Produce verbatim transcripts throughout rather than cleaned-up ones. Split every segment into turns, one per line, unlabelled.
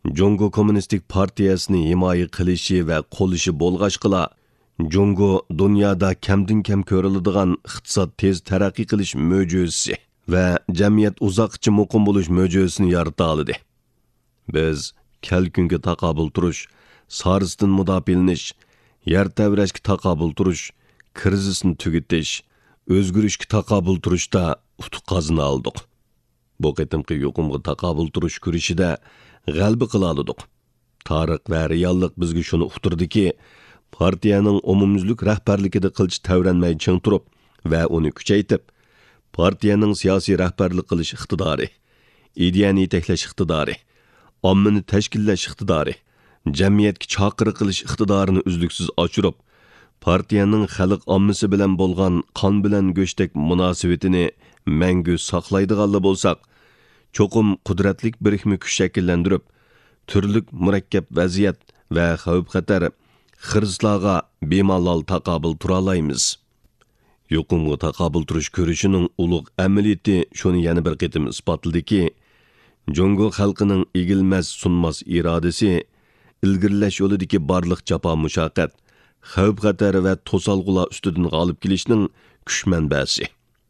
Jungo Kommunistik Partiyasini himoya qilishi va qo'llashi bo'lg'achqila, Jungo dunyoda kamdan kam ko'riladigan iqtisod tez taraqqiy qilish mo'jizasi va jamiyat uzoqcha muqim bo'lish mo'jizasini yarata oldi. Biz kelgunga taqobil turish, sarisdan mudofialanish, yer tavrashga taqobil turish, krizisni tugatish, o'zgarishga taqobil turishda utuq qozona oldik. Bu qitimqi yuqumga taqobil turish kurashida g'alaba qila oldik. Tarix va reallik bizga shuni uqtirdiki, partiyaning umumyuzlik rahbarligida qilch tavranmay ching turib va uni kuchaytib, partiyaning siyosiy rahbarlik qilish iqtidori, ideyani yetaklash iqtidori, ommani tashkillash iqtidori, jamiyatga chaqiriq qilish iqtidorini uzluksiz oshirib, partiyaning xalq ommasi bilan bo'lgan qon bilan go'shtdek munosabatini mangu saqlaydiganlar bo'lsak, cho'qim qudratlik birikma kuch shakllantirib, turli murakkab vaziyat va xavf-xatar xirzlarga bemalol taqobil tura olamiz. Yuqumga taqobil turish ko'rishining ulug' amaliyati shuni yana bir qitim isbotladiki, Jungo xalqining egilmas sunmas irodasi, ilgirlash yo'lidagi barliq jafo mushaqqat, xavf-xatar va to'salg'ular ustidan g'olib kelishning kuch manbasi.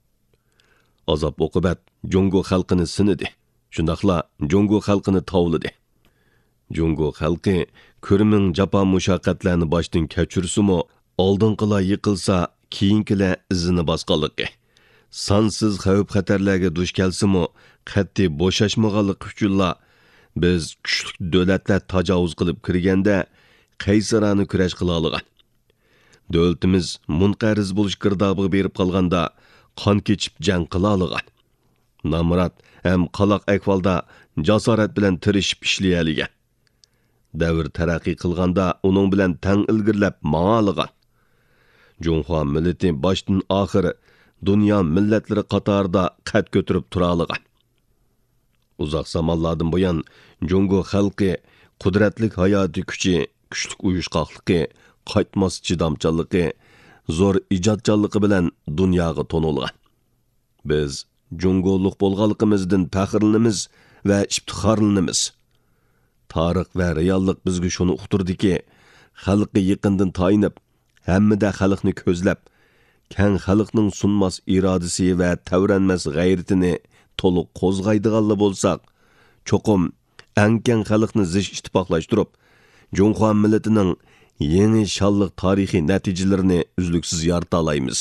Azob-oqibat Jungo xalqini sinidi. Shundaqla Jungo xalqini tovladi. Jungo xalqi ko'rming jafo mushaqqatlarni boshdan kechirsa-mu, oldinqilar yiqilsa, keyinkilar izini bosqanligi. Sonsiz xavf-xatarlarga duch kelsa-mu, qat'iy bo'shashmaganlik uchunla biz kuchli davlatlar tajovuz qilib kirganda qaysarani kurash qila olgan. Davlatimiz munqariz bo'lish girdobga berib qolganda qon kechib jang qila olgan. Namrat ham qaloq ahvolda jasorat bilan tirishib ishlayaligan. Davr taraqqiy qilganda uning bilan tang ilgirlab ma'aligan. Junxo millati boshdan oxiri dunyo millatlari qatorida qad ko'tarib tura olgan. Uzoq zamonlardan buyon Jungo xalqi qudratli hayoti kuchi, kuchli uyushqoqligi, qaytmas chidamchanligi, zo'r ijodchanligi bilan dunyoga to'nilgan. Biz Jungolik bo'lganligimizdan faxrlanamiz va iftixorlanamiz. Tarix va reallik bizga shuni uqtirdiki, xalqqa yaqindan tayinib, hammada xalqni ko'zlab, keng xalqning sunmas irodasi va tavranmas g'ayratini to'liq qo'zg'aydiganlar bo'lsak, cho'qim ankang xalqni zish ittifoqlashtirib, Junxo millatining yangi shalliq tarixiy natijalarini uzluksiz yarata olamiz.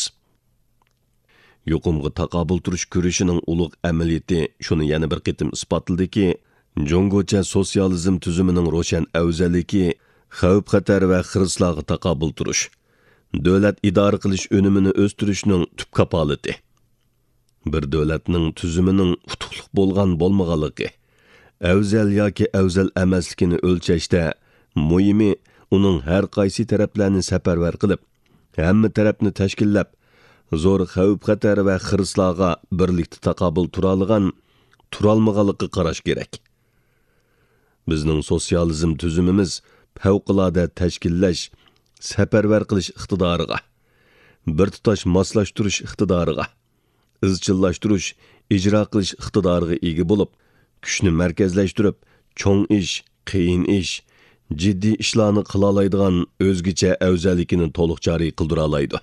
Yuqumga taqobil turish ko'rishining ulug' amaliyati shuni yana bir qitim isbotladiki, Jungocha sotsializm tuzumining ro'shan afzalligi xavf-xatar va xirslarga taqobil turish, davlat idora qilish unumini o'stirishning tub kapolati. Bir davlatning tuzumining utuqliq bo'lgan bo'lmaganligi, afzal yoki afzal emasligini o'lchashda muhimi uning har qaysi taraflarni safarbar qilib, hamma tarafni tashkillab, zo'r xavf-xatar va xirslarga birlikda taqobil tura olgan, tura olmaganlikka qarash kerak. Bizning sotsializm tuzumimiz favqulodda tashkillash, safarbar qilish iqtidoriga, bir tutash moslashtirish iqtidoriga, izchillashtirish, ijro qilish iqtidoriga ega bo'lib, kuchni markazlashtirib, cho'ng ish, qiyin ish, jiddiy ishlarni qila oladigan o'zgacha afzallikini to'liq joriy qildira oladi.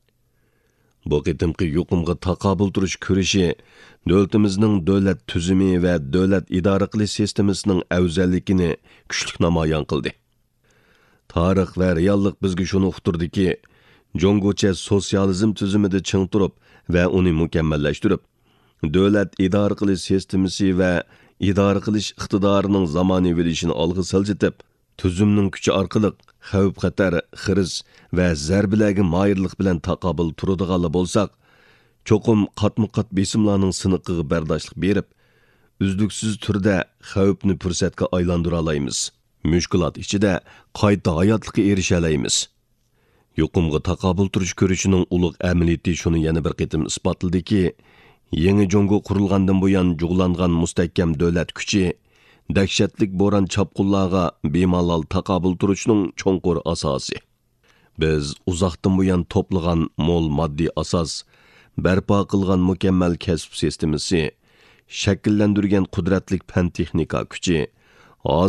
Bu qitimqi yuqumga taqobil turish ko'rishi davlatimizning davlat tuzumi va davlat idora qilish sistemasining afzalligini kuchli namoyon qildi. Tarix va reallik bizga shuni uqtirdiki, Jungocha sotsializm tuzumida ching turib va uni mukammallashtirib, davlat idora qilish sistemasi va idora qilish iqtidorining zamonaviylashini olg'a siljitib, tuzumning kuchi orqali xavf-xatar, xiris va zarbilarga moyillik bilan taqobil turadiganlar bo'lsak, cho'qim qatma-qat besimlarning siniqiga bardoshlik berib, uzluksiz turda xavfni fursatga aylantira olamiz. Mushkulot ichida qayta hayotlikka erisha olamiz. Yuqumga taqobil turish ko'rishining ulug' amaliyati shuni yana bir qitim isbotladiki, yangi Jungo qurilgandan buyon jug'langan mustahkam davlat kuchi dahshatlik bo'ron chapqunlarga bemalol taqobil turishning cho'nqur asosi. Biz uzoqdan buyon to'plagan mo'l moddiy asos, barpo qilgan mukammal kasb sistemasi, shakllantirgan qudratli fan texnika kuchi,